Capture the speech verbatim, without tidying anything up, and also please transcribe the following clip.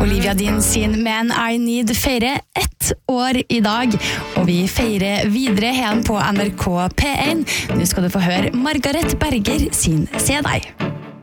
Olivia Dean sin Man I Need feirer ett år i dag, og vi feirer videre hen på N R K P en. Nå skal du få høre Margaret Berger sin Se deg.